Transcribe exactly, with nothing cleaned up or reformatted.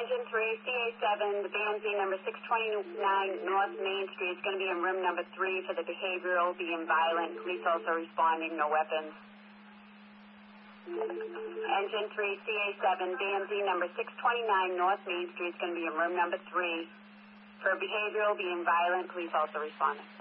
Engine three, C A seven, the band Z number six twenty-nine North Main Street is going to be in room number three for the behavioral being violent. Police also responding, no weapons. Engine three, C A seven, band Z number six twenty-nine North Main Street is going to be in room number three for behavioral being violent. Police also responding.